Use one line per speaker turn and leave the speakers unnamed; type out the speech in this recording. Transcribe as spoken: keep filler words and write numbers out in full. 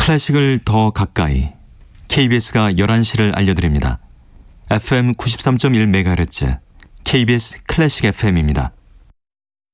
클래식을 더 가까이 케이비에스가 열한 시를 알려드립니다. 에프엠 구십삼 점 일 메가헤르츠 케이비에스 클래식 에프엠입니다.